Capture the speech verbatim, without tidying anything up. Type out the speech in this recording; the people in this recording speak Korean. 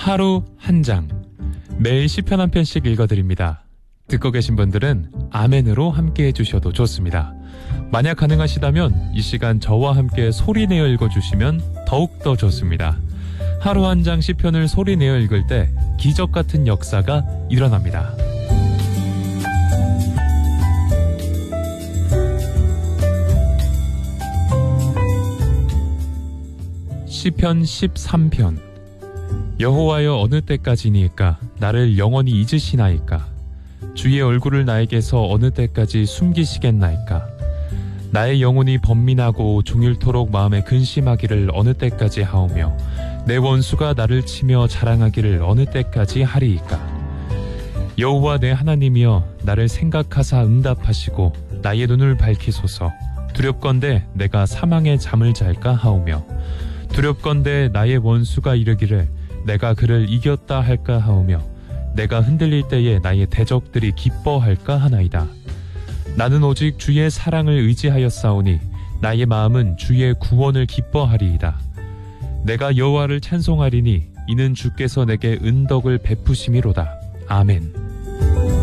하루 한 장, 매일 시편 한 편씩 읽어드립니다. 듣고 계신 분들은 아멘으로 함께 해주셔도 좋습니다. 만약 가능하시다면 이 시간 저와 함께 소리내어 읽어주시면 더욱더 좋습니다. 하루 한 장 시편을 소리내어 읽을 때 기적 같은 역사가 일어납니다. 시편 십삼 편. 여호와여, 어느 때까지니까 나를 영원히 잊으시나이까? 주의 얼굴을 나에게서 어느 때까지 숨기시겠나이까? 나의 영혼이 번민하고 종일토록 마음에 근심하기를 어느 때까지 하오며 내 원수가 나를 치며 자랑하기를 어느 때까지 하리이까? 여호와 내 하나님이여, 나를 생각하사 응답하시고 나의 눈을 밝히소서. 두렵건대 내가 사망의 잠을 잘까 하오며 두렵건대 나의 원수가 이르기를 내가 그를 이겼다 할까 하오며 내가 흔들릴 때에 나의 대적들이 기뻐할까 하나이다. 나는 오직 주의 사랑을 의지하였사오니 나의 마음은 주의 구원을 기뻐하리이다. 내가 여호와를 찬송하리니 이는 주께서 내게 은덕을 베푸심이로다. 아멘.